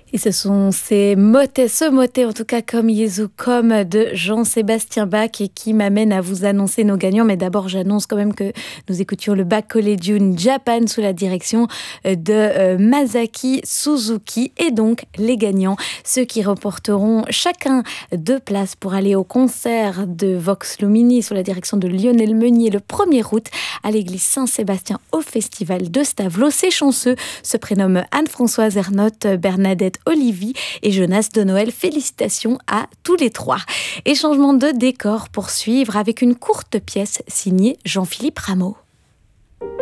Et ce sont ce motet en tout cas comme Yezu comme de Jean-Sébastien Bach et qui m'amène à vous annoncer nos gagnants. Mais d'abord, j'annonce quand même que nous écoutions le Bach Collegium Japan sous la direction de Masaki Suzuki. Et donc, les gagnants, ceux qui remporteront chacun 2 places pour aller au concert de Vox Lumini sous la direction de Lionel Meunier le 1er août à l'église Saint-Sébastien au festival de Stavelot. Ces chanceux se prénomment Anne-Françoise Ernotte, Bernadette Olivier et Jonas de Noël. Félicitations à tous les 3. Et changement de décor pour suivre avec une courte pièce signée Jean-Philippe Rameau.